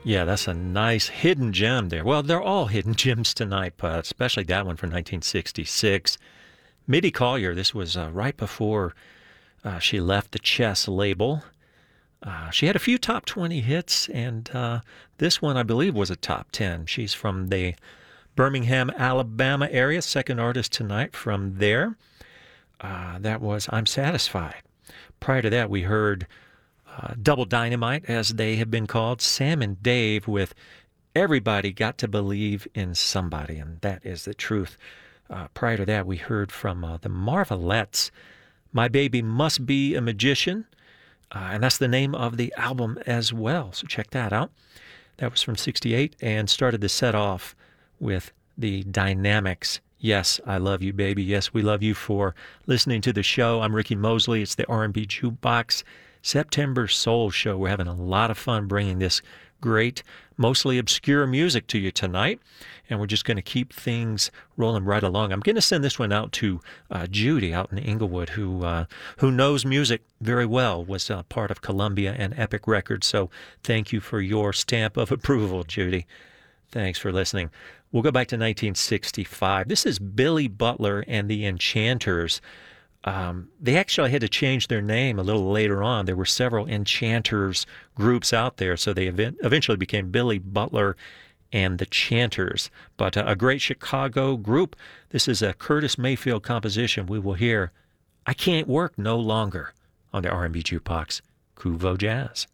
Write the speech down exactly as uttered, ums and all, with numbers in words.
Yeah, that's a nice hidden gem there. Well, they're all hidden gems tonight, but especially that one from nineteen sixty-six. Mitty Collier, this was uh, right before uh, she left the Chess label. Uh, she had a few top twenty hits, and uh, this one, I believe, was a top ten. She's from the Birmingham, Alabama area, second artist tonight from there. Uh, that was I'm Satisfied. Prior to that, we heard uh, Double Dynamite, as they have been called, Sam and Dave with Everybody Got to Believe in Somebody, and that is the truth. Uh, prior to that, we heard from uh, the Marvelettes, My Baby Must Be a Magician, uh, and that's the name of the album as well, so check that out. That was from sixty-eight, and started the set off with the Dynamics. Yes, I love you, baby. Yes, we love you for listening to the show. I'm Ricky Mosley. It's the R and B Jukebox September Soul Show. We're having a lot of fun bringing this great, mostly obscure music to you tonight, and we're just going to keep things rolling right along. I'm going to send this one out to uh, Judy out in Inglewood, who uh, who knows music very well, was uh, part of Columbia and Epic Records, so thank you for your stamp of approval, Judy. Thanks for listening. We'll go back to nineteen sixty-five. This is Billy Butler and the Enchanters. Um, they actually had to change their name a little later on. There were several Enchanters groups out there, so they event- eventually became Billy Butler and the Chanters. But uh, a great Chicago group. This is a Curtis Mayfield composition. We will hear I Can't Work No Longer on the R and B Jukebox, Kuvo Jazz.